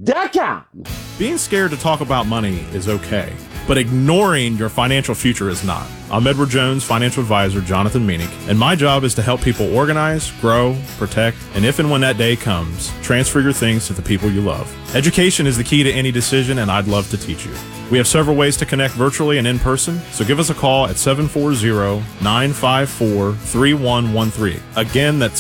Smartmoney.com. Being scared to talk about money is okay, but ignoring your financial future is not. I'm Edward Jones, financial advisor Jonathan Meanick, and my job is to help people organize, grow, protect, and if and when that day comes, transfer your things to the people you love. Education is the key to any decision, and I'd love to teach you. We have several ways to connect virtually and in person, so give us a call at 740-954-3113. Again, that's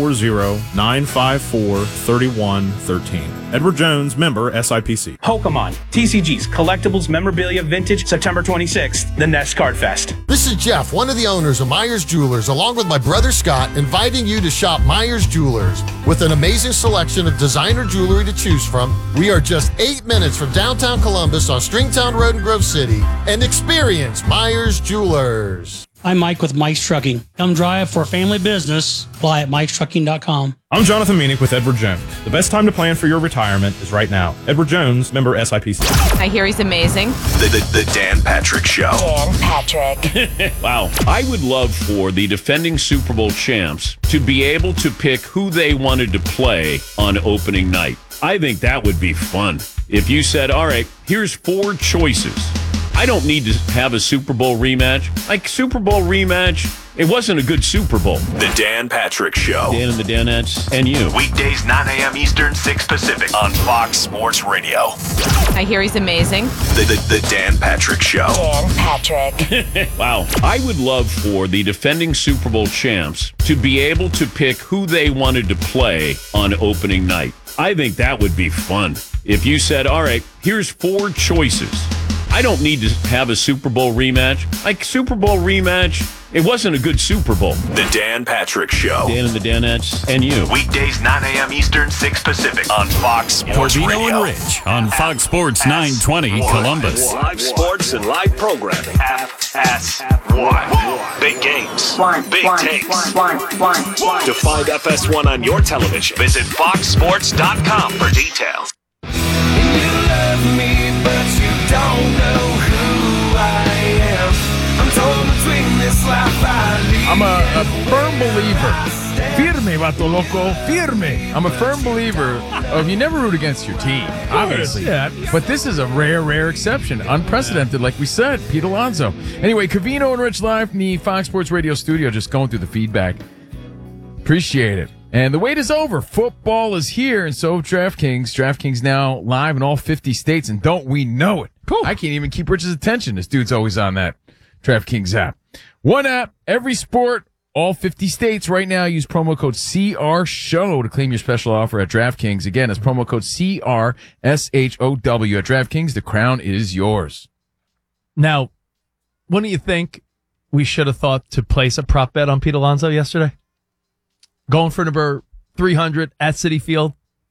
740-954-3113. Edward Jones, member SIPC. Pokemon, TCG's Collectibles Memorabilia Vintage, September 26th, the Nest Card Fest. This is Jeff, one of the owners of Myers Jewelers, along with my brother Scott, inviting you to shop Myers Jewelers. With an amazing selection of designer jewelry to choose from, we are just 8 minutes from downtown Columbus on Stringtown Road in Grove City, and experience Myers Jewelers. I'm Mike with Mike's Trucking. Come drive for a family business. Apply at Mike'sTrucking.com. I'm Jonathan Meanick with Edward Jones. The best time to plan for your retirement is right now. Edward Jones, member SIPC. I hear he's amazing. The Dan Patrick Show. Dan Patrick. Wow. I would love for the defending Super Bowl champs to be able to pick who they wanted to play on opening night. I think that would be fun. If you said, all right, here's 4 choices. I don't need to have a Super Bowl rematch. Like, Super Bowl rematch, it wasn't a good Super Bowl. The Dan Patrick Show. Dan and the Danettes and you. Weekdays, 9 a.m. Eastern, 6 Pacific on Fox Sports Radio. I hear he's amazing. The Dan Patrick Show. Dan Patrick. Wow. I would love for the defending Super Bowl champs to be able to pick who they wanted to play on opening night. I think that would be fun. If you said, all right, here's 4 choices. I don't need to have a Super Bowl rematch. Like, Super Bowl rematch, it wasn't a good Super Bowl. The Dan Patrick Show. Dan and the Danettes and you. Weekdays, 9 a.m. Eastern, 6 Pacific on Fox Sports Radio. Covino and Rich on Fox Sports 920 Columbus. Live sports and live programming. FS1. Big games. Big takes. To find FS1 on your television, visit foxsports.com for details. I'm a firm believer. Firme, vato loco. Firme. I'm a firm believer of you never root against your team, obviously. Yeah. But this is a rare exception. Unprecedented, like we said. Pete Alonso. Anyway, Covino and Rich live from the Fox Sports Radio studio, just going through the feedback. Appreciate it. And the wait is over. Football is here, and so DraftKings. DraftKings now live in all 50 states, and don't we know it? Cool. I can't even keep Rich's attention. This dude's always on that DraftKings app. One app, every sport, all 50 states. Right now, use promo code CRSHOW to claim your special offer at DraftKings. Again, it's promo code CRSHOW at DraftKings. The crown is yours. Now, wouldn't you think we should have thought to place a prop bet on Pete Alonso yesterday? Going for number 300 at Citi Field.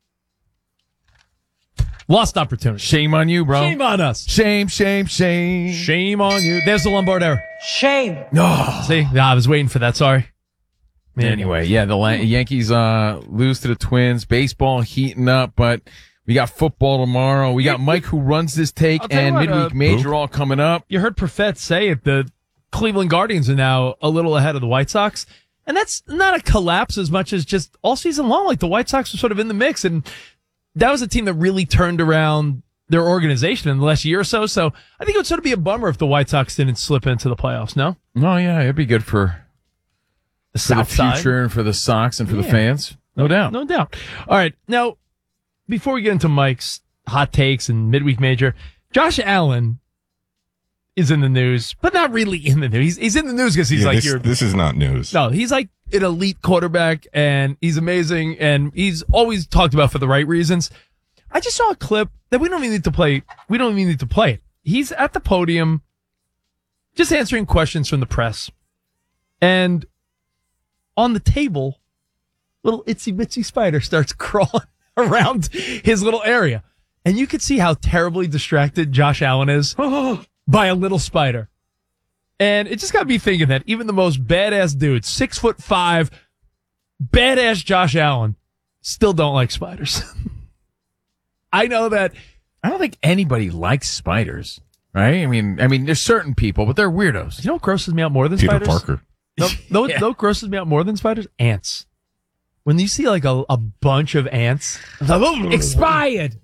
Lost opportunity. Shame on you, bro. Shame on us. Shame. Shame on you. There's the Lombard error. Shame. No. See? Yeah, I was waiting for that. Sorry. Anyway, yeah, the Yankees lose to the Twins. Baseball heating up, but we got football tomorrow. We got Mike who runs this take and midweek major all coming up. You heard Profet say it. The Cleveland Guardians are now a little ahead of the White Sox. And that's not a collapse as much as just all season long. Like, the White Sox were sort of in the mix, and that was a team that really turned around their organization in the last year or so. So I think it would sort of be a bummer if the White Sox didn't slip into the playoffs, no? Oh, yeah, it'd be good for the future and for the Sox and for the fans. No doubt. No doubt. All right. Now, before we get into Mike's hot takes and midweek major, Josh Allen is in the news, but not really in the news. He's in the news because he's this is not news. No, he's like an elite quarterback, and he's amazing, and he's always talked about for the right reasons. I just saw a clip that we don't even need to play. We don't even need to play it. He's at the podium just answering questions from the press. And on the table, little itsy bitsy spider starts crawling around his little area. And you can see how terribly distracted Josh Allen is by a little spider. And it just got me thinking that even the most badass dude, 6'5", badass Josh Allen, still don't like spiders. I know that. I don't think anybody likes spiders, right? I mean, there's certain people, but they're weirdos. You know what grosses me out more than Peter spiders? Parker. No, what grosses me out more than spiders? Ants. When you see like a bunch of ants. Expired.